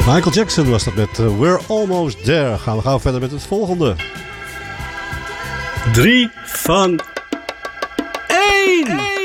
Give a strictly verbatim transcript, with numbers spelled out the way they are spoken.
Michael Jackson was dat met uh, We're Almost There. Gaan we gauw verder met het volgende. Drie van één.